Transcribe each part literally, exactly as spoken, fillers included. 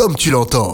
comme tu l'entends.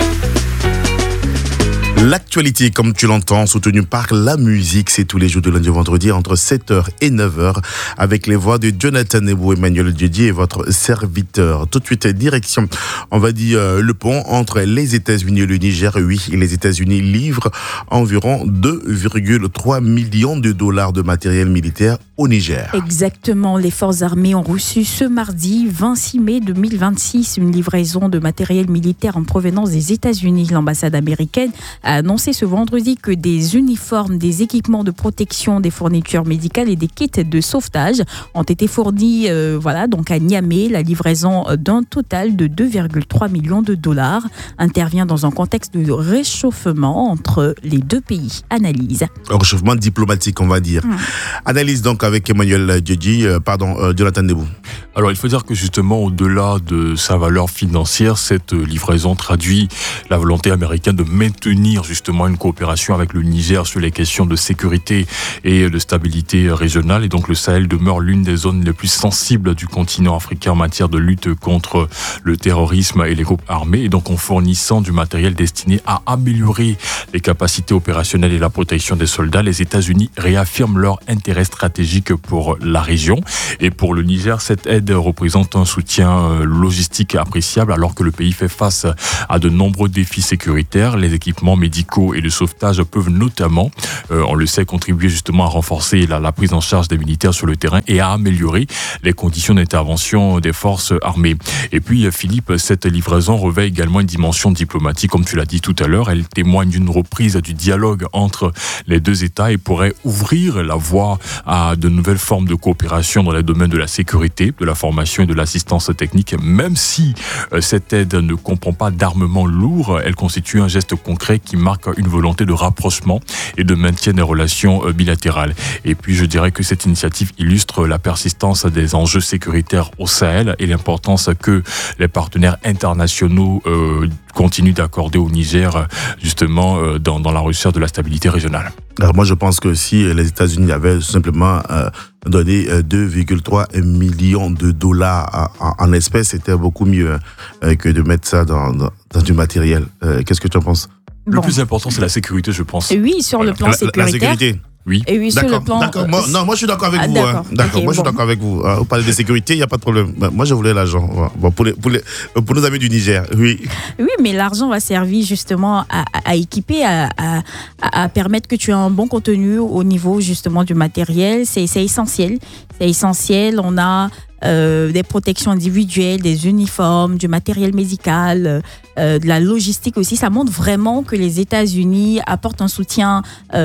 L'actualité, comme tu l'entends, soutenue par la musique, c'est tous les jours de lundi au vendredi entre sept heures et neuf heures avec les voix de Jonathan Nebou, Emmanuel Didier et votre serviteur. Tout de suite, direction, on va dire, euh, le pont entre les États-Unis et le Niger. Oui, et les États-Unis livrent environ deux virgule trois millions de dollars de matériel militaire au Niger. Exactement, les forces armées ont reçu ce mardi vingt-six mai deux mille vingt-six une livraison de matériel militaire en provenance des États-Unis. L'ambassade américaine a annoncé ce vendredi que des uniformes, des équipements de protection, des fournitures médicales et des kits de sauvetage ont été fournis euh, voilà, donc à Niamey. La livraison d'un total de deux virgule trois millions de dollars intervient dans un contexte de réchauffement entre les deux pays. Analyse. Un réchauffement diplomatique, on va dire. Mmh. Analyse donc avec Emmanuel Didier, euh, pardon, euh, Jonathan Nebou. Alors, il faut dire que justement, au-delà de sa valeur financière, cette livraison traduit la volonté américaine de maintenir justement une coopération avec le Niger sur les questions de sécurité et de stabilité régionale. Et donc, le Sahel demeure l'une des zones les plus sensibles du continent africain en matière de lutte contre le terrorisme et les groupes armés. Et donc, en fournissant du matériel destiné à améliorer les capacités opérationnelles et la protection des soldats, les États-Unis réaffirment leur intérêt stratégique pour la région. Et pour le Niger, cette aide représente un soutien logistique appréciable alors que le pays fait face à de nombreux défis sécuritaires. Les équipements médicaux et le sauvetage peuvent notamment, euh, on le sait, contribuer justement à renforcer la, la prise en charge des militaires sur le terrain et à améliorer les conditions d'intervention des forces armées. Et puis, Philippe, cette livraison revêt également une dimension diplomatique, comme tu l'as dit tout à l'heure. Elle témoigne d'une reprise du dialogue entre les deux États et pourrait ouvrir la voie à de nouvelles formes de coopération dans les domaines de la sécurité, de la formation et de l'assistance technique. Même si euh, cette aide ne comprend pas d'armement lourd, elle constitue un geste concret qui marque une volonté de rapprochement et de maintien des relations euh, bilatérales. Et puis je dirais que cette initiative illustre la persistance des enjeux sécuritaires au Sahel et l'importance que les partenaires internationaux euh, continuent d'accorder au Niger justement euh, dans, dans la recherche de la stabilité régionale. Alors moi je pense que si les États-Unis avaient simplement euh, donné deux virgule trois millions de dollars en, en espèces, c'était beaucoup mieux euh, que de mettre ça dans, dans, dans du matériel. Euh, qu'est-ce que tu en penses ? Le bon. plus important, c'est la sécurité, je pense. Oui, sur le plan la, sécuritaire. La sécurité. Oui. Et oui, sur d'accord, le plan. D'accord. Moi, non, moi je suis d'accord avec ah, vous. D'accord, hein. d'accord. Okay, moi je suis bon. d'accord avec vous. Vous parlez de sécurité, il n'y a pas de problème. Moi je voulais l'argent. Bon, pour, les, pour, les, pour nos amis du Niger, oui. Oui, mais l'argent va servir justement à, à équiper, à, à, à permettre que tu aies un bon contenu au niveau justement du matériel. C'est, c'est essentiel. C'est essentiel. On a Euh, des protections individuelles, des uniformes, du matériel médical, euh, de la logistique aussi. Ça montre vraiment que les États-Unis apportent un soutien, euh,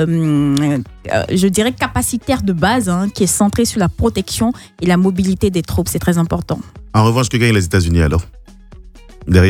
euh, je dirais, capacitaire de base, hein, qui est centré sur la protection et la mobilité des troupes. C'est très important. En revanche, que gagnent les États-Unis alors ? Derrière ?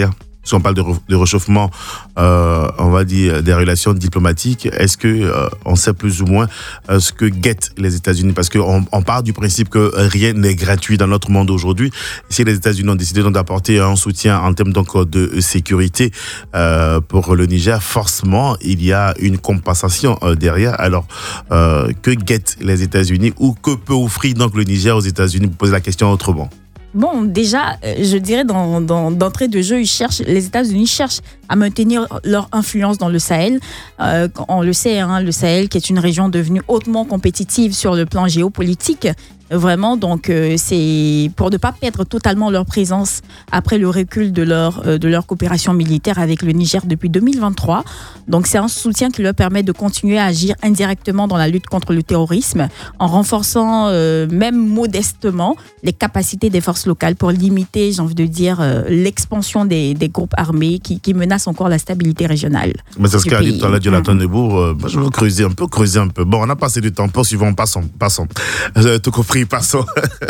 Si on parle de, re- de réchauffement, euh, on va dire des relations diplomatiques, est-ce que euh, on sait plus ou moins euh, ce que guettent les États-Unis ? Parce qu'on on part du principe que rien n'est gratuit dans notre monde aujourd'hui. Si les États-Unis ont décidé donc d'apporter un soutien en termes donc de sécurité euh, pour le Niger, forcément il y a une compensation euh, derrière. Alors euh, que guettent les États-Unis ou que peut offrir donc le Niger aux États-Unis ? Pour poser la question autrement. Bon, déjà, je dirais dans, dans, d'entrée de jeu, ils cherchent, les États-Unis cherchent à maintenir leur influence dans le Sahel. Euh, on le sait, hein, le Sahel qui est une région devenue hautement compétitive sur le plan géopolitique. Vraiment, donc euh, c'est pour ne pas perdre totalement leur présence après le recul de leur, euh, de leur coopération militaire avec le Niger depuis deux mille vingt-trois. Donc c'est un soutien qui leur permet de continuer à agir indirectement dans la lutte contre le terrorisme en renforçant euh, même modestement les capacités des forces locales pour limiter, j'ai envie de dire, euh, l'expansion des, des groupes armés qui, qui menacent encore la stabilité régionale. Mais c'est ce qu'a dit tout à l'heure Jonathan Mmh. Nebou. Euh, je veux creuser un peu, creuser un peu. Bon, on a passé du temps, poursuivons, passons, passons. Euh, tout compris. Passons.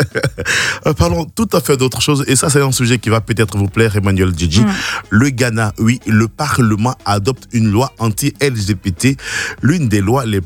Parlons tout à fait d'autre chose. Et ça, c'est un sujet qui va peut-être vous plaire, Emmanuel Djidji. Mm. Le Ghana, oui, le Parlement adopte une loi anti-L G B T, l'une des lois les plus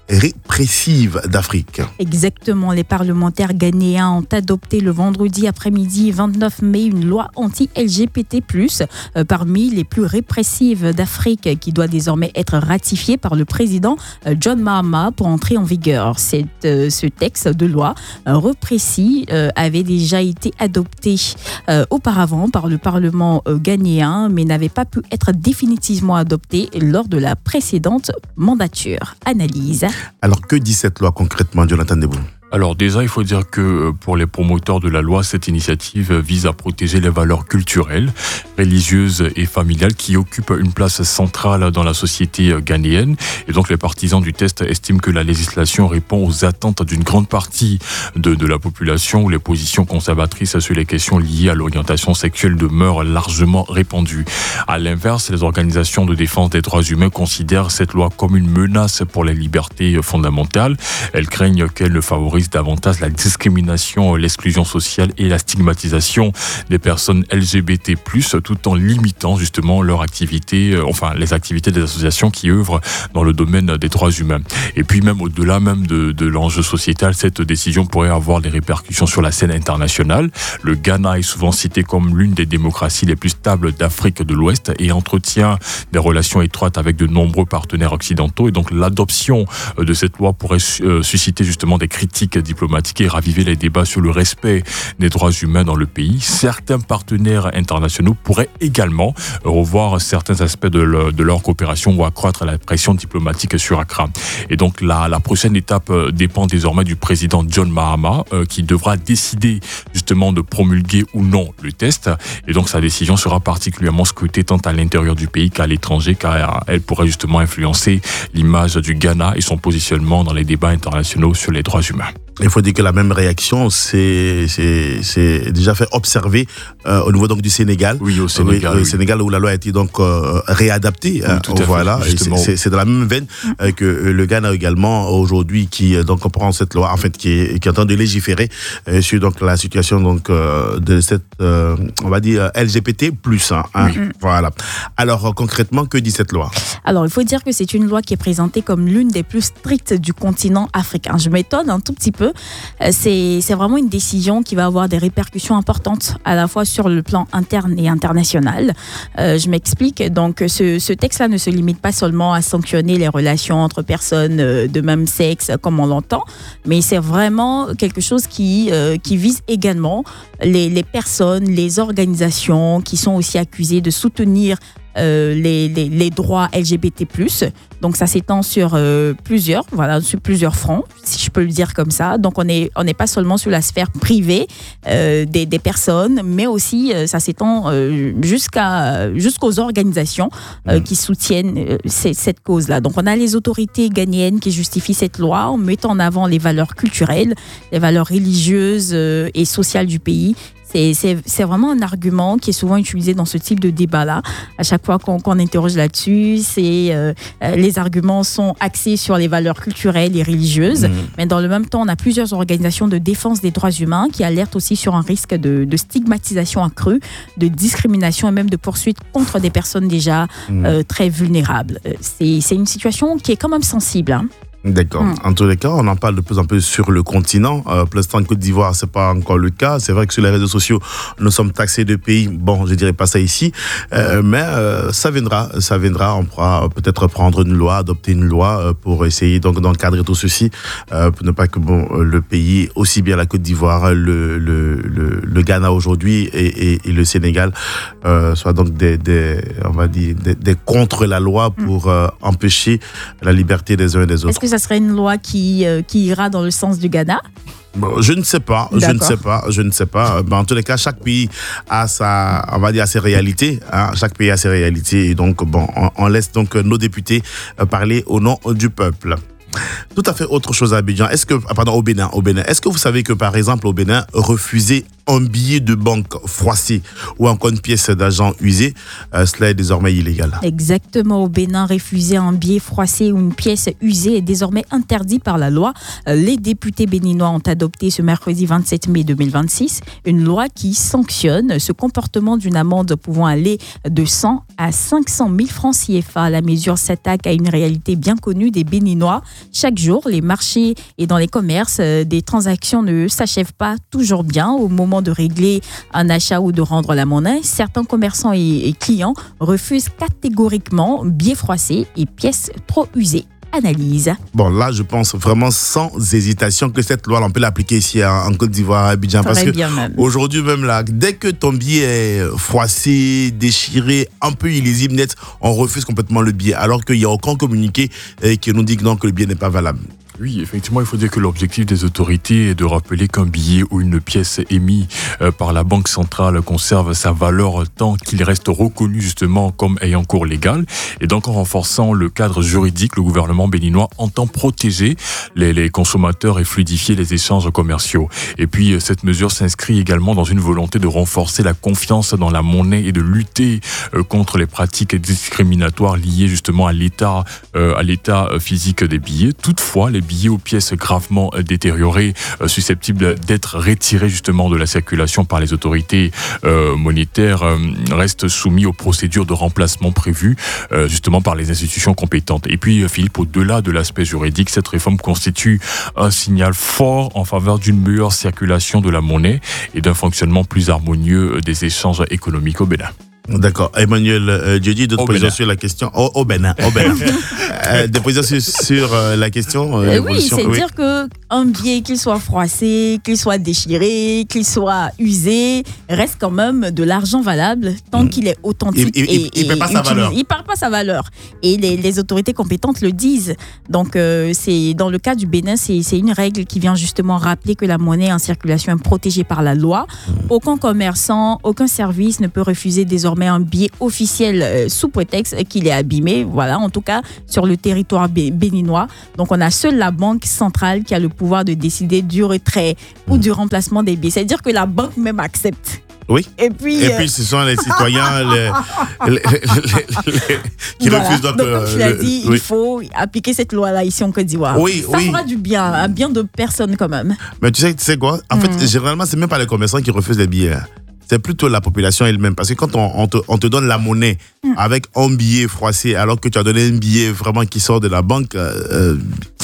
répressives d'Afrique. Exactement, les parlementaires ghanéens ont adopté le vendredi après-midi vingt-neuf mai une loi anti-L G B T plus, euh, parmi les plus répressives d'Afrique, qui doit désormais être ratifiée par le président euh, John Mahama pour entrer en vigueur. Cette, euh, ce texte de loi euh, répressif euh, avait déjà été adopté euh, auparavant par le Parlement euh, ghanéen, mais n'avait pas pu être définitivement adopté lors de la précédente mandature. Analyse. Alors, que dit cette loi concrètement, Jonathan Debout? Alors déjà, il faut dire que pour les promoteurs de la loi, cette initiative vise à protéger les valeurs culturelles, religieuses et familiales qui occupent une place centrale dans la société ghanéenne. Et donc les partisans du test estiment que la législation répond aux attentes d'une grande partie de, de la population, où les positions conservatrices sur les questions liées à l'orientation sexuelle demeurent largement répandues. À l'inverse, les organisations de défense des droits humains considèrent cette loi comme une menace pour les libertés fondamentales. Elles craignent qu'elle ne favorise davantage la discrimination, l'exclusion sociale et la stigmatisation des personnes L G B T plus, tout en limitant justement leur activité, enfin les activités des associations qui œuvrent dans le domaine des droits humains. Et puis même au-delà même de, de l'enjeu sociétal, cette décision pourrait avoir des répercussions sur la scène internationale. Le Ghana est souvent cité comme l'une des démocraties les plus stables d'Afrique de l'Ouest et entretient des relations étroites avec de nombreux partenaires occidentaux. Et donc l'adoption de cette loi pourrait susciter justement des critiques diplomatique et raviver les débats sur le respect des droits humains dans le pays. Certains partenaires internationaux pourraient également revoir certains aspects de, le, de leur coopération ou accroître la pression diplomatique sur Accra. Et donc la, la prochaine étape dépend désormais du président John Mahama euh, qui devra décider justement de promulguer ou non le test. Et donc sa décision sera particulièrement scrutée tant à l'intérieur du pays qu'à l'étranger, car elle pourrait justement influencer l'image du Ghana et son positionnement dans les débats internationaux sur les droits humains. Il faut dire que la même réaction c'est c'est c'est déjà fait observer euh, au niveau donc du Sénégal. Oui, au Sénégal. Oui, oui. Au Sénégal où la loi a été donc euh, réadaptée. Oui, tout à voilà. fait, Et c'est, c'est dans la même veine euh, que le Ghana également aujourd'hui qui euh, donc prend cette loi en fait qui est qui est en train de légiférer euh, sur donc la situation donc euh, de cette euh, on va dire L G B T plus. Hein, hein, oui. Voilà. Alors euh, concrètement, que dit cette loi? Alors il faut dire que c'est une loi qui est présentée comme l'une des plus strictes du continent africain. Je m'étonne un tout petit peu. C'est, c'est vraiment une décision qui va avoir des répercussions importantes à la fois sur le plan interne et international. Euh, je m'explique. Donc, ce, ce texte-là ne se limite pas seulement à sanctionner les relations entre personnes de même sexe, comme on l'entend, mais c'est vraiment quelque chose qui, euh, qui vise également les, les personnes, les organisations qui sont aussi accusées de soutenir Euh, les, les, les droits L G B T plus. Donc ça s'étend sur euh, plusieurs, voilà, sur plusieurs fronts, si je peux le dire comme ça. Donc on est on n'est pas seulement sur la sphère privée euh, des, des personnes, mais aussi euh, ça s'étend euh, jusqu'à jusqu'aux organisations euh, qui soutiennent euh, c- cette cause-là. Donc on a les autorités ghanéennes qui justifient cette loi en mettant en avant les valeurs culturelles, les valeurs religieuses euh, et sociales du pays. C'est, c'est, c'est vraiment un argument qui est souvent utilisé dans ce type de débat-là. À chaque fois qu'on, qu'on interroge là-dessus, c'est, euh, les arguments sont axés sur les valeurs culturelles et religieuses. Mmh. Mais dans le même temps, on a plusieurs organisations de défense des droits humains qui alertent aussi sur un risque de, de stigmatisation accrue, de discrimination et même de poursuite contre des personnes déjà mmh. euh, très vulnérables. C'est, c'est une situation qui est quand même sensible, hein. D'accord. Mmh. En tous les cas, on en parle de plus en plus sur le continent. Euh, pour l'instant, en Côte d'Ivoire, c'est pas encore le cas. C'est vrai que sur les réseaux sociaux, nous sommes taxés de pays. Bon, je dirais pas ça ici, euh, mais euh, ça viendra, ça viendra. On pourra peut-être prendre une loi, adopter une loi euh, pour essayer donc d'encadrer tout ceci, euh, pour ne pas que bon le pays, aussi bien la Côte d'Ivoire, le le le, le Ghana aujourd'hui et, et, et le Sénégal, euh, soient donc des, des on va dire des, des contre la loi pour mmh. euh, empêcher la liberté des uns et des autres. Est-ce que ça serait une loi qui, euh, qui ira dans le sens du Ghana? Bon, je ne sais pas, D'accord. je ne sais pas, je ne sais pas. Ben, en tous les cas, chaque pays a sa, on va dire, a ses réalités. Hein. Chaque pays a ses réalités. Et donc, bon, on, on laisse donc nos députés parler au nom du peuple. Tout à fait autre chose à Abidjan. Est-ce que, ah, pardon, au Bénin, au Bénin. Est-ce que vous savez que, par exemple, au Bénin, refuser un billet de banque froissé ou encore une pièce d'argent usée, euh, cela est désormais illégal. Exactement. Au Bénin, refuser un billet froissé ou une pièce usée est désormais interdit par la loi. Les députés béninois ont adopté ce mercredi vingt-sept mai deux mille vingt-six une loi qui sanctionne ce comportement d'une amende pouvant aller de cent à cinq cent mille francs C F A. La mesure s'attaque à une réalité bien connue des Béninois. Chaque jour, les marchés et dans les commerces, des transactions ne s'achèvent pas toujours bien au moment de régler un achat ou de rendre la monnaie. Certains commerçants et, et clients refusent catégoriquement billets froissés et pièces trop usées. Analyse. Bon, là, je pense vraiment sans hésitation que cette loi, on peut l'appliquer ici en Côte d'Ivoire, à Abidjan. Parce Très que bien même. aujourd'hui même, là, dès que ton billet est froissé, déchiré, un peu illisible, net, on refuse complètement le billet. Alors qu'il n'y a aucun communiqué eh, qui nous dit que non, que le billet n'est pas valable. Oui, effectivement, il faut dire que l'objectif des autorités est de rappeler qu'un billet ou une pièce émise par la Banque centrale conserve sa valeur tant qu'il reste reconnu justement comme ayant cours légal. Et donc, en renforçant le cadre juridique, le gouvernement béninois entend protéger les, les consommateurs et fluidifier les échanges commerciaux. Et puis, cette mesure s'inscrit également dans une volonté de renforcer la confiance dans la monnaie et de lutter contre les pratiques discriminatoires liées justement à l'état, euh, à l'état physique des billets. Toutefois, les billets ou pièces gravement détériorées, euh, susceptibles d'être retirés justement de la circulation par les autorités euh, monétaires, euh, restent soumis aux procédures de remplacement prévues euh, justement par les institutions compétentes. Et puis, Philippe, au-delà de l'aspect juridique, cette réforme constitue un signal fort en faveur d'une meilleure circulation de la monnaie et d'un fonctionnement plus harmonieux des échanges économiques au Bénin. D'accord. Emmanuel euh, Diodi, d'autres Au positions Bénin. sur la question. Au, au Bénin. Au Bénin. euh, des positions sur, sur euh, la question. Euh, Euh, oui, l'évolution. c'est dire qu'un billet, qu'il soit froissé, qu'il soit déchiré, qu'il soit usé, reste quand même de l'argent valable tant mmh. qu'il est authentique. Il, il, il, il perd pas sa valeur. Il perd pas sa valeur. Et les, les autorités compétentes le disent. Donc, euh, c'est, dans le cas du Bénin, c'est, c'est une règle qui vient justement rappeler que la monnaie en circulation est protégée par la loi. Mmh. Aucun commerçant, aucun service ne peut refuser désormais un billet officiel euh, sous prétexte qu'il est abîmé. Voilà, en tout cas, sur le territoire bé- béninois. Donc, on a seule la Banque centrale qui a le pouvoir de décider du retrait mmh. ou du remplacement des billets. C'est-à-dire que la banque même accepte. Oui. Et puis, Et euh... puis, ce sont les citoyens les, les, les, les, les, qui voilà. refusent. Donc, donc comme tu l'as le, dit, oui. il faut appliquer cette loi-là ici en Côte d'Ivoire. Oui, Ça oui. fera du bien à bien de personnes quand même. Mais tu sais, tu sais quoi? En mmh. fait, généralement, c'est même pas les commerçants qui refusent les billets. C'est plutôt la population elle-même. Parce que quand on, on, te, on te donne la monnaie mmh. avec un billet froissé, alors que tu as donné un billet vraiment qui sort de la banque, euh,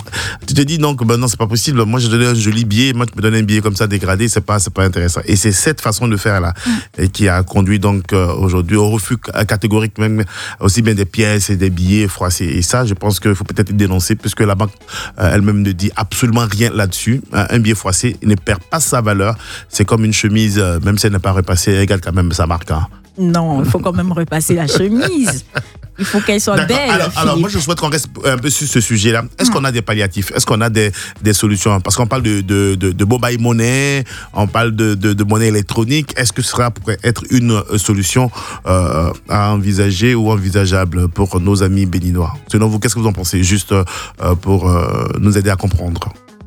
tu te dis non, que ben non, c'est pas possible. Moi, j'ai donné un joli billet, moi, tu me donnes un billet comme ça dégradé, c'est pas, c'est pas intéressant. Et c'est cette façon de faire là mmh. qui a conduit donc euh, aujourd'hui au refus catégorique, même aussi bien des pièces et des billets froissés. Et ça, je pense qu'il faut peut-être dénoncer, puisque la banque euh, elle-même ne dit absolument rien là-dessus. Un billet froissé ne perd pas sa valeur. C'est comme une chemise, euh, même si elle n'est pas repassée, elle regarde quand même sa marque. Hein. Non, il faut quand même repasser la chemise. Il faut qu'elle soit D'accord. belle. Alors, alors, moi, je souhaite qu'on reste un peu sur ce sujet-là. Est-ce mmh. qu'on a des palliatifs? Est-ce qu'on a des, des solutions? Parce qu'on parle de, de, de, de mobile money, on parle de, de, de monnaie électronique. Est-ce que ce sera pourrait être une solution euh, à envisager ou envisageable pour nos amis béninois? Selon vous, qu'est-ce que vous en pensez? Juste euh, pour euh, nous aider à comprendre.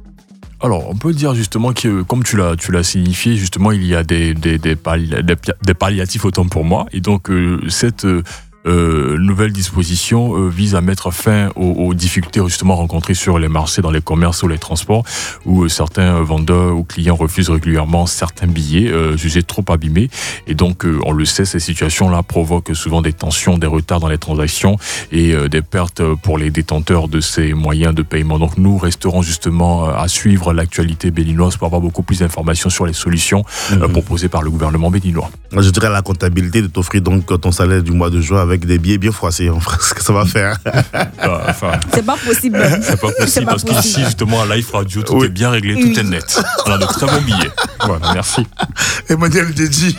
Alors, on peut dire justement que, comme tu l'as, tu l'as signifié, justement, il y a des, des, des, palli- des, des palliatifs autant pour moi. Et donc, euh, cette euh, euh, nouvelle disposition euh, vise à mettre fin aux, aux difficultés justement rencontrées sur les marchés, dans les commerces ou les transports, où euh, certains vendeurs ou clients refusent régulièrement certains billets euh, jugés trop abîmés. Et donc, euh, on le sait, ces situations-là provoquent souvent des tensions, des retards dans les transactions et euh, des pertes pour les détenteurs de ces moyens de paiement. Donc, nous resterons justement à suivre l'actualité béninoise pour avoir beaucoup plus d'informations sur les solutions mmh. euh, proposées par le gouvernement béninois. Je dirais à la comptabilité de t'offrir donc ton salaire du mois de juin avec des billets bien froissés. On fera ce que ça va faire. Enfin, c'est pas possible. C'est pas possible c'est parce qu'ici, justement, à Life Radio, tout oui. est bien réglé, tout oui. est net. On a de très bons billets. Voilà, merci. Emmanuel Diedji.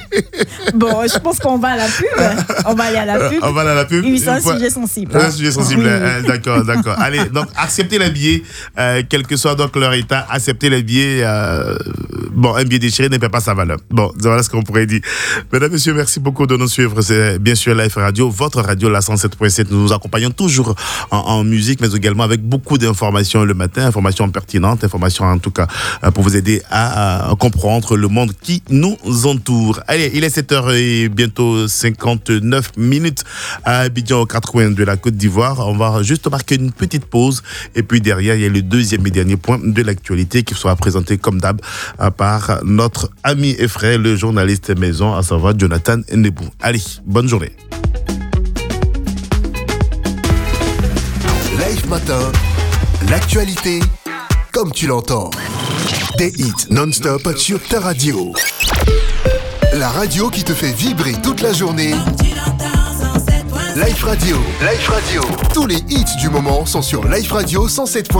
Bon, je pense qu'on va à la pub. On va aller à la pub. On va aller à la pub. Oui, c'est un sujet sensible. C'est un sujet sensible. Oui. Euh, d'accord, d'accord. Allez, donc, acceptez les billets, euh, quel que soit donc leur état, acceptez les billets. Euh, bon, un billet déchiré ne perd pas sa valeur. Bon, voilà ce qu'on pourrait dire. Mesdames, Messieurs, merci beaucoup de nous suivre. C'est bien sûr Life Radio, votre radio, la cent sept point sept. Nous nous accompagnons toujours en, en musique, mais également avec beaucoup d'informations le matin, informations pertinentes, informations en tout cas pour vous aider à, à comprendre le monde qui nous entoure. Allez, il est sept heures et bientôt cinquante-neuf minutes à Abidjan, aux quatre coins de la Côte d'Ivoire. On va juste marquer une petite pause et puis derrière, il y a le deuxième et dernier point de l'actualité qui sera présenté comme d'hab par notre ami et frère, le journaliste maison, à savoir Jonathan Nebou. Allez, bonne journée. Live Matin, l'actualité comme tu l'entends. Des hits non-stop sur ta radio. La radio qui te fait vibrer toute la journée. Live Radio, Live Radio. Tous les hits du moment sont sur Live Radio cent sept point sept.